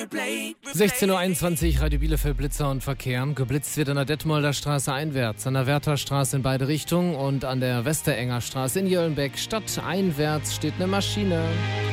16:21 Uhr, Radio Bielefeld, Blitzer und Verkehr. Geblitzt wird an der Detmolder Straße einwärts, an der Wärterstraße in beide Richtungen und an der Westerenger Straße in Jöllenbeck stadteinwärts steht eine Maschine.